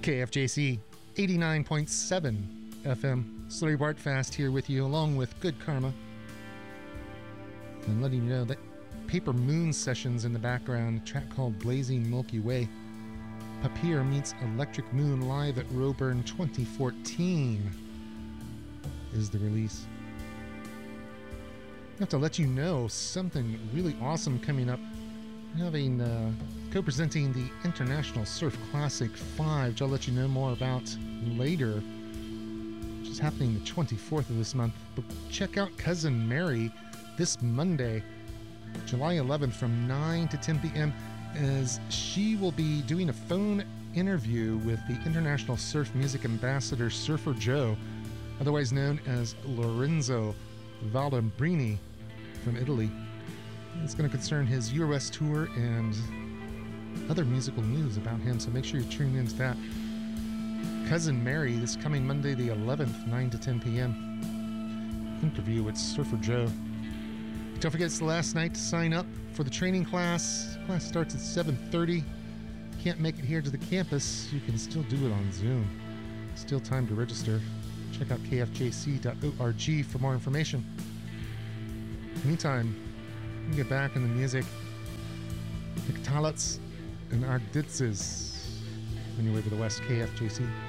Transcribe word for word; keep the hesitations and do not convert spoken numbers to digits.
K F J C eighty-nine point seven F M. Slurry Bartfast here with you, along with Good Karma. And letting you know that Paper Moon Sessions in the background, a track called Blazing Milky Way. Papier meets Electric Moon live at Roburn twenty fourteen is the release. I have to let you know something really awesome coming up. Having uh, co-presenting the International Surf Classic five, which I'll let you know more about later, which is happening the twenty-fourth of this month. But check out Cousin Mary this Monday, July eleventh from nine to ten p.m. as she will be doing a phone interview with the International Surf Music Ambassador Surfer Joe, otherwise known as Lorenzo Valdambrini from Italy. It's going to concern his U S tour and other musical news about him, so make sure you tune into that. Cousin Mary, this coming Monday the eleventh, nine to ten p.m. Interview with Surfer Joe. Don't forget, it's the last night to sign up for the training class. Class starts at seven thirty. If you can't make it here to the campus, you can still do it on Zoom. Still time to register. Check out k f j c dot org for more information. Meantime, we get back in the music. Niktalets and Arditzes. On your way to the West, K F J C.